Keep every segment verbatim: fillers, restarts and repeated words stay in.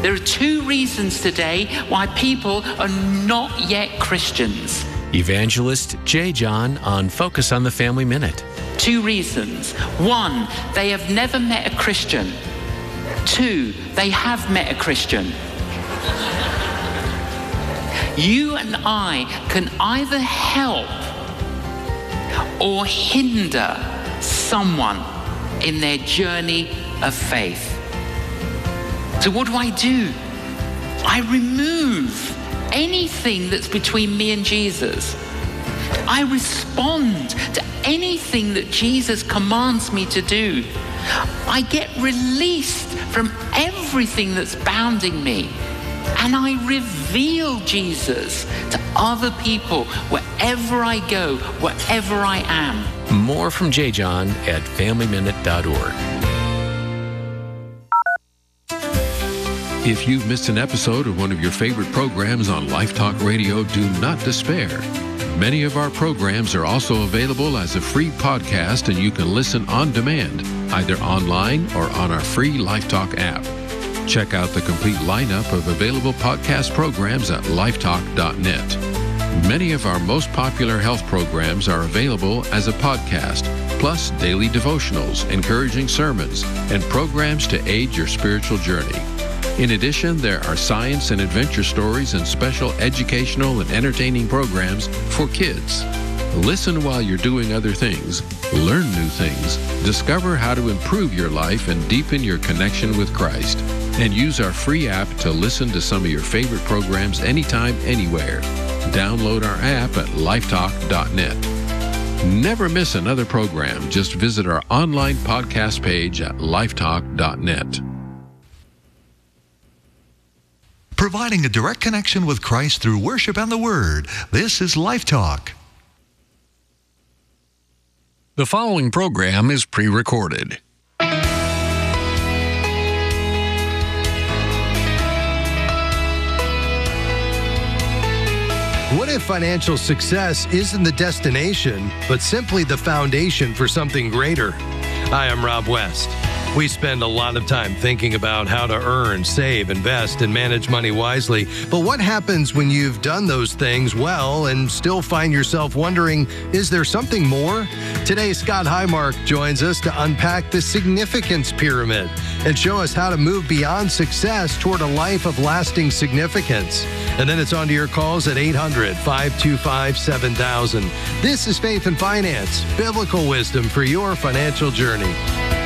There are two reasons today why people are not yet Christians. Evangelist J. John on Focus on the Family Minute. Two reasons. One, they have never met a Christian. Two, they have met a Christian. You and I can either help or hinder someone in their journey of faith. So what do I do? I remove anything that's between me and Jesus. I respond to anything that Jesus commands me to do. I get released from everything that's bounding me. And I reveal Jesus to other people wherever I go, wherever I am. More from J. John at family minute dot org. If you've missed an episode of one of your favorite programs on Life Talk Radio, do not despair. Many of our programs are also available as a free podcast, and you can listen on demand, either online or on our free Life Talk app. Check out the complete lineup of available podcast programs at lifetalk dot net. Many of our most popular health programs are available as a podcast, plus daily devotionals, encouraging sermons, and programs to aid your spiritual journey. In addition, there are science and adventure stories and special educational and entertaining programs for kids. Listen while you're doing other things, learn new things, discover how to improve your life and deepen your connection with Christ. And use our free app to listen to some of your favorite programs anytime, anywhere. Download our app at lifetalk dot net. Never miss another program. Just visit our online podcast page at lifetalk dot net. Providing a direct connection with Christ through worship and the Word. This is Life Talk. The following program is pre-recorded. What if financial success isn't the destination, but simply the foundation for something greater? Hi, I'm Rob West. We spend a lot of time thinking about how to earn, save, invest, and manage money wisely. But what happens when you've done those things well and still find yourself wondering, is there something more? Today, Scott Highmark joins us to unpack the significance pyramid and show us how to move beyond success toward a life of lasting significance. And then it's on to your calls at eight hundred, five two five, seven thousand. This is Faith and Finance, biblical wisdom for your financial journey.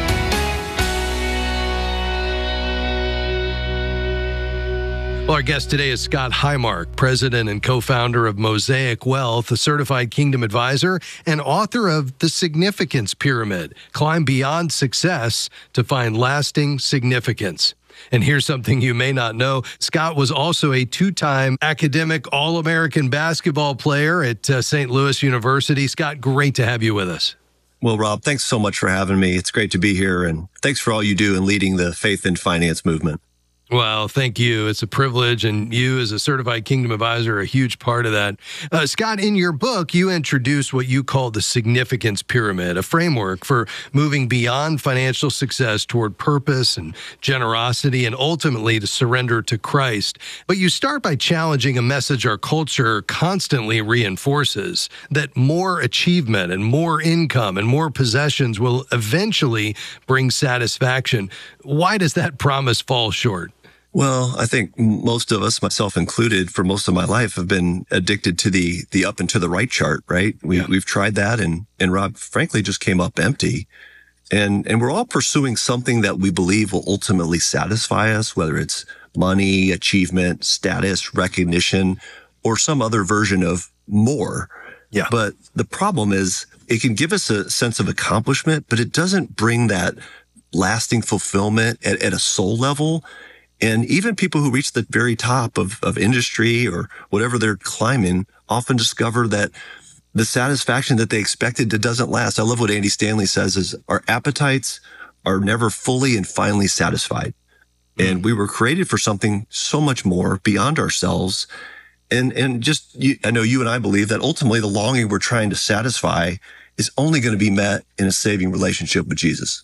Well, our guest today is Scott Highmark, president and co-founder of Mosaic Wealth, a certified Kingdom advisor and author of The Significance Pyramid, Climb Beyond Success to Find Lasting Significance. And here's something you may not know. Scott was also a two-time academic All-American basketball player at uh, Saint Louis University. Scott, great to have you with us. Well, Rob, thanks so much for having me. It's great to be here, and thanks for all you do in leading the faith and finance movement. Well, thank you. It's a privilege, and you as a certified Kingdom advisor are a huge part of that. Uh, Scott, in your book, you introduce what you call the significance pyramid, a framework for moving beyond financial success toward purpose and generosity and ultimately to surrender to Christ. But you start by challenging a message our culture constantly reinforces, that more achievement and more income and more possessions will eventually bring satisfaction. Why does that promise fall short? Well, I think most of us, myself included, for most of my life have been addicted to the the up and to the right chart, right? We, yeah. We've tried that, and, and Rob, frankly, just came up empty. And, and we're all pursuing something that we believe will ultimately satisfy us, whether it's money, achievement, status, recognition, or some other version of more. Yeah. But the problem is it can give us a sense of accomplishment, but it doesn't bring that lasting fulfillment at, at a soul level. And even people who reach the very top of, of industry or whatever they're climbing often discover that the satisfaction that they expected it doesn't last. I love what Andy Stanley says is our appetites are never fully and finally satisfied. Mm-hmm. And we were created for something so much more beyond ourselves. And, and just, you, I know you and I believe that ultimately the longing we're trying to satisfy is only going to be met in a saving relationship with Jesus.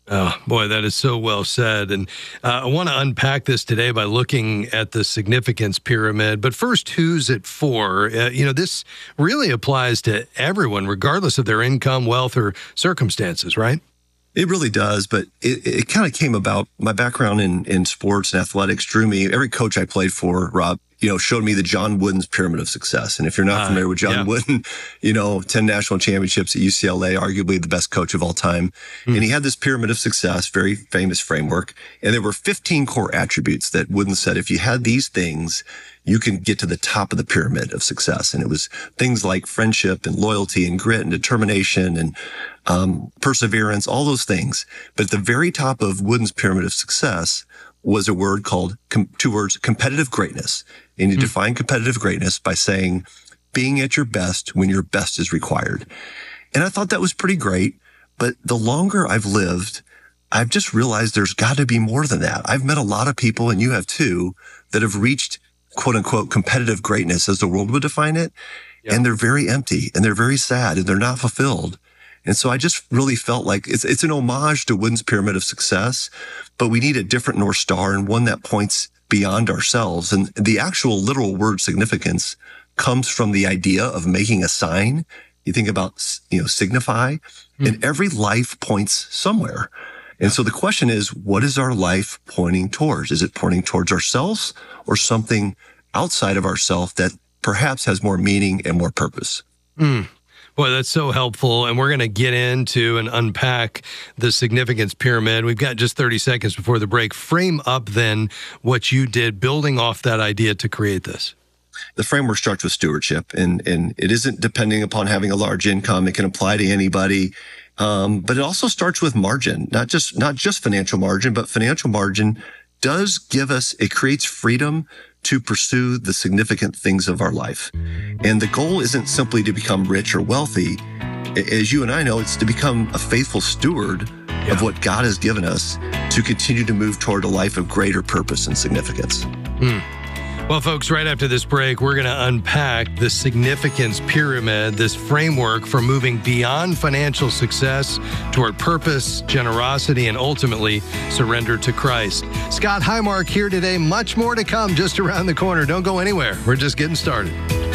Oh, boy, that is so well said. And uh, I want to unpack this today by looking at the significance pyramid. But first, who's it for? Uh, you know, this really applies to everyone, regardless of their income, wealth, or circumstances, right? It really does, but it, it kind of came about. My background in, in sports and athletics drew me. Every coach I played for, Rob, you know, showed me the John Wooden's Pyramid of Success. And if you're not uh, familiar with John yeah. Wooden, you know, ten national championships at U C L A, arguably the best coach of all time. Mm. And he had this Pyramid of Success, very famous framework. And there were fifteen core attributes that Wooden said, if you had these things, you can get to the top of the pyramid of success. And it was things like friendship and loyalty and grit and determination and um, perseverance, all those things. But at the very top of Wooden's Pyramid of Success was a word called, com- two words, competitive greatness. And you mm. define competitive greatness by saying, being at your best when your best is required. And I thought that was pretty great. But the longer I've lived, I've just realized there's got to be more than that. I've met a lot of people, and you have too, that have reached quote unquote competitive greatness as the world would define it. Yep. And they're very empty and they're very sad and they're not fulfilled. And so I just really felt like it's, it's an homage to Wooden's Pyramid of Success, but we need a different North Star and one that points beyond ourselves. And the actual literal word significance comes from the idea of making a sign. You think about, you know, signify, mm. and every life points somewhere. And so the question is, what is our life pointing towards? Is it pointing towards ourselves or something outside of ourselves that perhaps has more meaning and more purpose? Mm. Boy, that's so helpful. And we're going to get into and unpack the significance pyramid. We've got just thirty seconds before the break. Frame up then what you did, building off that idea to create this. The framework starts with stewardship, and, and it isn't depending upon having a large income. It can apply to anybody. Um, but it also starts with margin, not just, not just financial margin, but financial margin does give us, it creates freedom to pursue the significant things of our life. And the goal isn't simply to become rich or wealthy. As you and I know, it's to become a faithful steward yeah. of what God has given us to continue to move toward a life of greater purpose and significance. Hmm. Well, folks, right after this break, we're going to unpack the significance pyramid, this framework for moving beyond financial success toward purpose, generosity, and ultimately surrender to Christ. Scott Highmark here today. Much more to come just around the corner. Don't go anywhere. We're just getting started.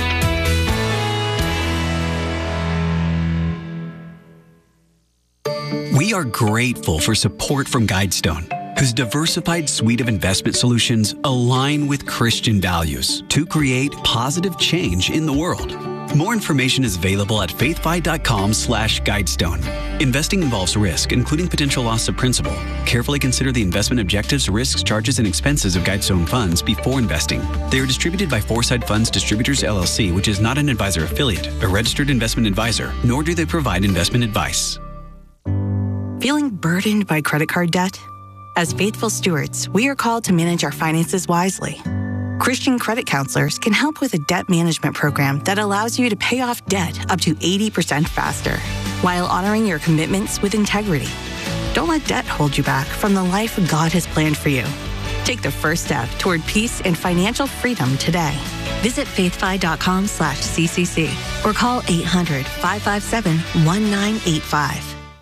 We are grateful for support from Guidestone, whose diversified suite of investment solutions align with Christian values to create positive change in the world. More information is available at faithfi.com slash Guidestone. Investing involves risk, including potential loss of principal. Carefully consider the investment objectives, risks, charges, and expenses of Guidestone funds before investing. They are distributed by Foresight Funds Distributors, L L C, which is not an advisor affiliate, a registered investment advisor, nor do they provide investment advice. Feeling burdened by credit card debt? As faithful stewards, we are called to manage our finances wisely. Christian credit counselors can help with a debt management program that allows you to pay off debt up to eighty percent faster, while honoring your commitments with integrity. Don't let debt hold you back from the life God has planned for you. Take the first step toward peace and financial freedom today. Visit faithfi.com slash CCC or call eight hundred, five five seven, one nine eight five.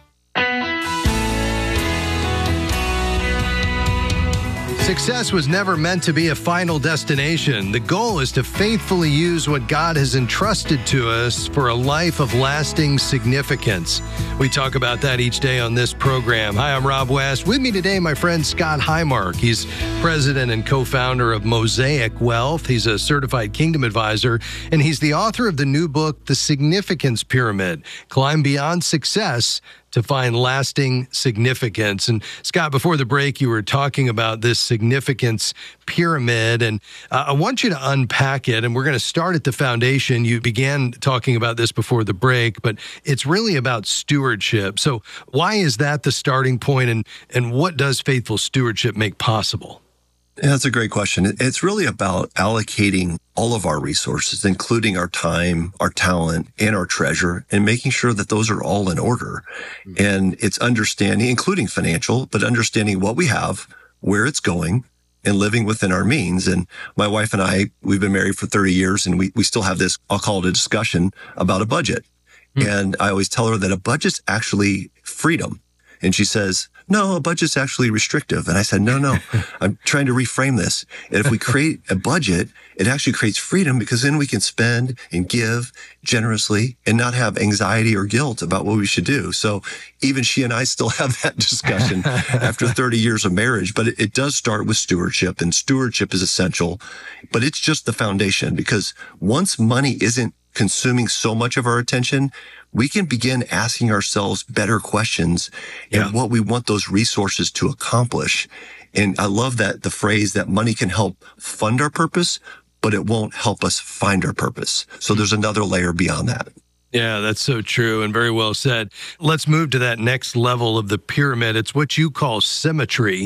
Success was never meant to be a final destination. The goal is to faithfully use what God has entrusted to us for a life of lasting significance. We talk about that each day on this program. Hi, I'm Rob West. With me today, my friend Scott Highmark. He's president and co-founder of Mosaic Wealth. He's a certified kingdom advisor, and he's the author of the new book, The Significance Pyramid: Climb Beyond Success to Find Lasting Significance. And Scott, before the break, you were talking about this significance pyramid, and uh, I want you to unpack it, and we're going to start at the foundation. You began talking about this before the break, but it's really about stewardship. So why is that the starting point, and, and what does faithful stewardship make possible? Yeah, that's a great question. It's really about allocating all of our resources, including our time, our talent, and our treasure, and making sure that those are all in order. Mm-hmm. And it's understanding, including financial, but understanding what we have, where it's going, and living within our means. And my wife and I, we've been married for thirty years, and we, we still have this, I'll call it a discussion about a budget. Mm-hmm. And I always tell her that a budget's actually freedom. And she says, no, a budget's actually restrictive. And I said, no, no, I'm trying to reframe this. And if we create a budget, it actually creates freedom because then we can spend and give generously and not have anxiety or guilt about what we should do. So even she and I still have that discussion after thirty years of marriage, but it, it does start with stewardship, and stewardship is essential, but it's just the foundation, because once money isn't consuming so much of our attention, we can begin asking ourselves better questions and yeah. what we want those resources to accomplish. And I love that the phrase that money can help fund our purpose, but it won't help us find our purpose. So there's another layer beyond that. Yeah, that's so true and very well said. Let's move to that next level of the pyramid. It's what you call symmetry.